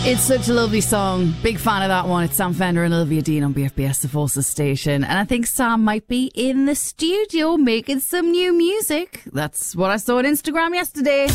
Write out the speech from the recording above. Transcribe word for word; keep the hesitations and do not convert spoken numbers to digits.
It's such a lovely song. Big fan of that one. It's Sam Fender and Olivia Dean on B F B S, the Forces station. And I think Sam might be in the studio making some new music. That's what I saw on Instagram yesterday.